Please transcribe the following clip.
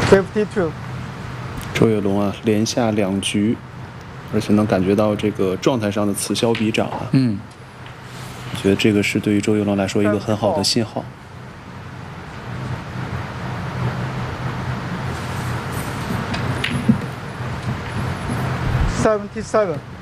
52. 周跃龙啊，连下2局，而且能感觉到这个状态上的此消彼长啊。我觉得这个是对于周跃龙来说一个很好的信号。 77.